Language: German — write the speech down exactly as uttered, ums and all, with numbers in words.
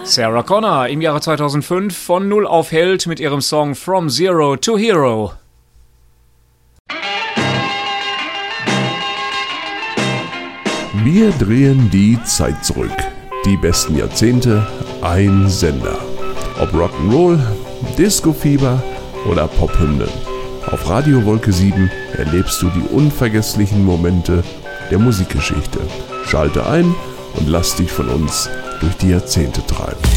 Sarah Connor im Jahre zweitausendfünf von Null auf Held mit ihrem Song From Zero to Hero. Wir drehen die Zeit zurück. Die besten Jahrzehnte, ein Sender. Ob Rock'n'Roll, Disco-Fieber oder Pophymnen. Auf Radio Wolke sieben erlebst du die unvergesslichen Momente der Musikgeschichte. Schalte ein und lass dich von uns durch die Jahrzehnte treiben.